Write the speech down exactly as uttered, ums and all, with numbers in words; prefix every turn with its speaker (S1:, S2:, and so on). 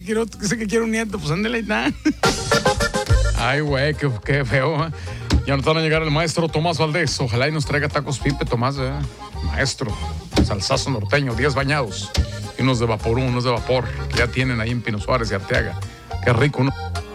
S1: quiero, dice que quiere un nieto, pues ándale, nada. Ay, güey, qué, qué feo, ¿eh? Ya nos van a llegar el maestro Tomás Valdés. Ojalá y nos traiga tacos Pipe, Tomás, ¿eh? Maestro, salsazo norteño, diez bañados. Y unos de vapor, unos de vapor, que ya tienen ahí en Pino Suárez y Arteaga. Qué rico, ¿no?